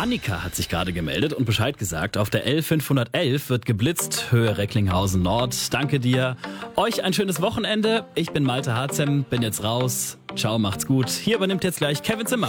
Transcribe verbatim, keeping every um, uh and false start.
Monika hat sich gerade gemeldet und Bescheid gesagt. Auf der L fünfhundertelf wird geblitzt, Höhe Recklinghausen Nord. Danke dir. Euch ein schönes Wochenende. Ich bin Malte Harzem, bin jetzt raus. Ciao, macht's gut. Hier übernimmt jetzt gleich Kevin Zimmer.